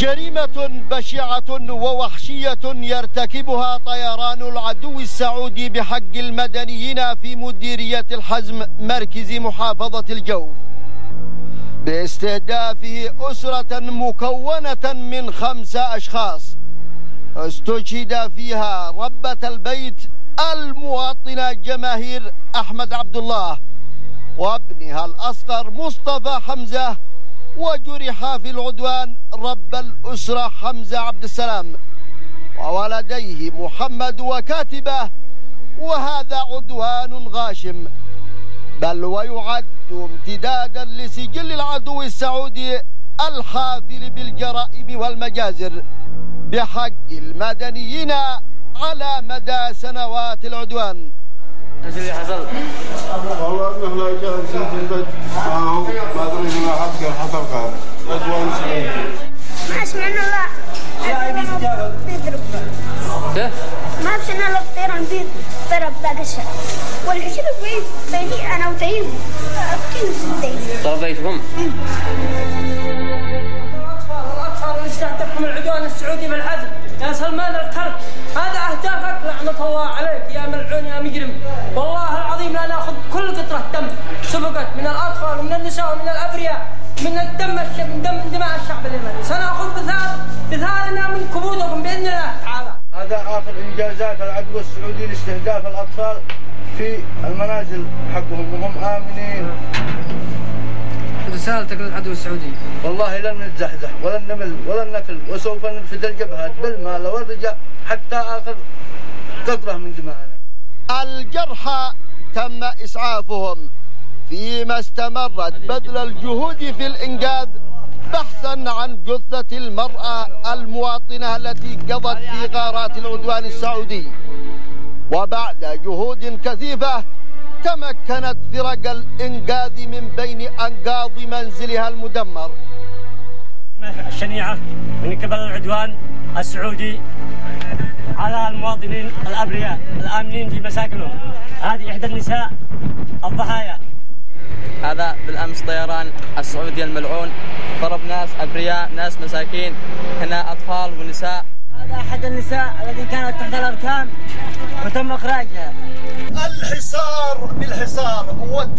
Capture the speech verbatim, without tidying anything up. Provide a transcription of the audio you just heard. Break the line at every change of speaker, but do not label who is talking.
جريمة بشعة ووحشية يرتكبها طيران العدو السعودي بحق المدنيين في مديرية الحزم مركز محافظة الجوف باستهدافه أسرة مكونة من خمسة أشخاص استشهد فيها ربة البيت المواطنة جماهير أحمد عبد الله وابنها الأصغر مصطفى حمزة، وجرح في العدوان رب الأسرة حمزة عبد السلام وولديه محمد وكاتبه، وهذا عدوان غاشم بل ويعد امتدادا لسجل العدو السعودي الحافل بالجرائم والمجازر بحق المدنيين على مدى سنوات العدوان.
ايش اللي حصل؟
والله انه لا جالس في البيت معهم ما ادري ما حد حصل قال عدوان سعودي.
ما سمعنا لا بيضرب. ما سمعنا لا الطيران بيضرب ذاك الشيء. والحشر بعيد بيني انا وتيم.
ضرب بيتكم؟
الاطفال اللي تحكم العدوان السعودي بالحزم يا سلمان الكرب، هذا اهدافك لعنة الله عليك يا ملعون يا مجرم. والله العظيم لا ناخذ كل قطرة دم سبقت من الاطفال ومن النساء ومن الابرياء من الدم من دم دماء الشعب اليمني، سناخذ بثار بثارنا من كبودكم باذن الله تعالى.
هذا اخر انجازات العدو السعودي لاستهداف الاطفال في المنازل حقهم وهم امنين.
رسالتك للعدو السعودي؟
والله لن نتزحزح ولن نمل ولن نكل وسوف ننفذ الجبهات بالمال والرجاء حتى آخر قطرة من دمائنا.
الجرحى تم إسعافهم فيما استمرت بذل الجهود في الإنقاذ بحثا عن جثة المرأة المواطنة التي قضت في غارات العدوان السعودي، وبعد جهود كثيفة تمكنت فرق الإنقاذ من بين أنقاض منزلها المدمر.
الشنيعة من قبل العدوان السعودي على المواطنين الأبرياء الآمنين في مساكنهم، هذه إحدى النساء الضحايا.
هذا بالأمس طيران السعودي الملعون ضرب ناس أبرياء ناس مساكين، هنا أطفال ونساء.
هذا أحد النساء الذي كانت تحت الأركان وتم إخراجها.
الحصار بالحصار